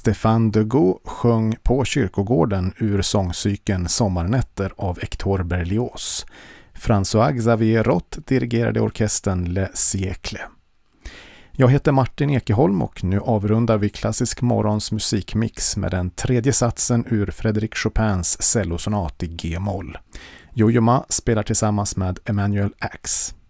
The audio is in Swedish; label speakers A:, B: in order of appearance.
A: Stéphane Degaut sjöng på kyrkogården ur sångcykeln Sommarnätter av Hector Berlioz. François-Xavier Roth dirigerade orkestern Le Siècle. Jag heter Martin Ekeholm och nu avrundar vi Klassisk morgons musikmix med den tredje satsen ur Frédéric Chopins cellosonat i G-moll. Yo-Yo Ma spelar tillsammans med Emanuel Ax.